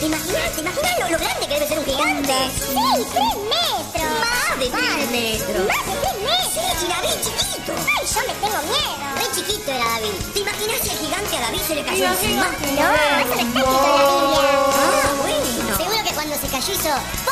¿Te imaginas lo grande que debe ser un gigante? Sí, 3 metros. Más de 3 metros. Más de 3 metros. Sí, David, chiquito. Ay, yo me tengo miedo. Re chiquito era David. ¿Te imaginas si el gigante a David se le cayó encima? No, eso no está escrito en la Biblia. Ah, bueno. Seguro que cuando se cayó hizo